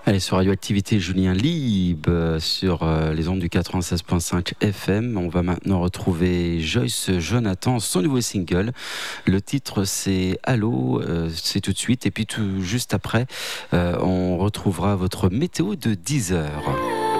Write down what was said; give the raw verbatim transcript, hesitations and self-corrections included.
Allez, sur Radioactivité, Julien Lieb, euh, sur euh, les ondes du quatre-vingt-seize virgule cinq F M. On va maintenant retrouver Joyce Jonathan, son nouveau single. Le titre, c'est Allô, euh, c'est tout de suite. Et puis, tout juste après, euh, on retrouvera votre météo de dix heures.